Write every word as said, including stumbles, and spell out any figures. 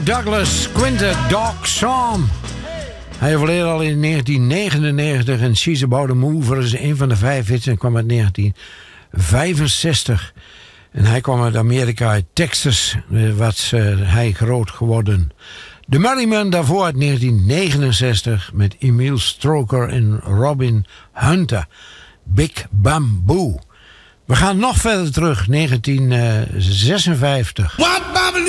Douglas Quintet, Dog Song. Hij overleed al in negentien negenennegentig en She's About to Move is een van de vijf hits en kwam uit negentien vijfenzestig. En hij kwam uit Amerika, uit Texas, wat uh, hij groot geworden. De Merrymen daarvoor uit negentien negenenzestig met Emile Stroker en Robin Hunter. Big Bamboo. We gaan nog verder terug, negentien zesenvijftig. What,